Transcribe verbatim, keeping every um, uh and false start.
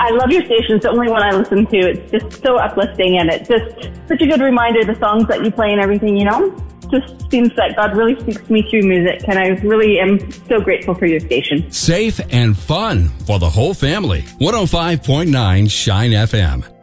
I love your station. It's the only one I listen to. It's just so uplifting, and it's just such a good reminder, the songs that you play and everything, you know? Just seems that God really speaks to me through music, and I really am so grateful for your station. Safe and fun for the whole family. one oh five point nine Shine F M.